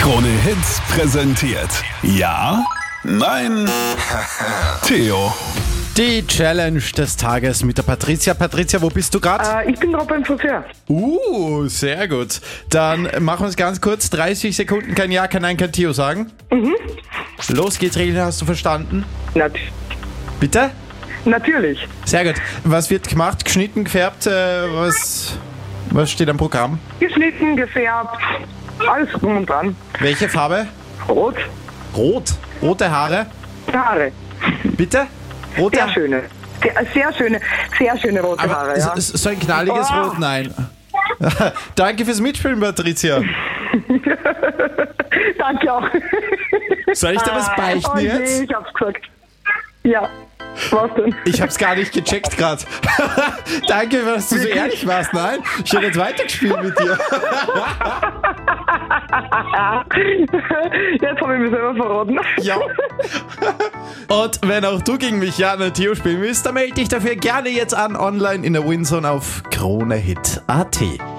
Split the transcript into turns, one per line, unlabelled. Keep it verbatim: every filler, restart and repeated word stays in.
Krone Hits präsentiert. Ja? Nein? Theo.
Die Challenge des Tages mit der Patricia. Patricia, wo bist du gerade?
Äh, ich bin gerade beim Friseur.
Uh, sehr gut. Dann machen wir es ganz kurz. dreißig Sekunden, kein Ja, kein Nein, kein Theo sagen.
Mhm.
Los geht's, Regeln hast du verstanden?
Nat
Bitte?
natürlich.
Sehr gut. Was wird gemacht? Geschnitten, gefärbt? Äh, was, was steht am Programm?
Geschnitten, gefärbt, alles drum und dran.
Welche Farbe?
Rot,
Rot. Rote Haare?
Haare.
Bitte? Rote
Sehr schöne. Sehr, sehr schöne, sehr schöne rote
Aber
Haare, ja.
s- so ein knalliges
Oh.
Rot? Nein. Danke fürs Mitspielen, Patricia.
Danke auch.
Soll ich dir was beichten
oh je,
jetzt?
ich hab's gesagt. Ja. Was denn?
Ich hab's gar nicht gecheckt gerade. Danke, dass du so ehrlich warst. Nein, ich hätte jetzt weitergespielt mit dir.
Jetzt habe ich mich selber verraten.
Ja. Und wenn auch du gegen mich Jan und Theo spielen willst, dann melde dich dafür gerne jetzt an online in der Winzone auf kronehit punkt at.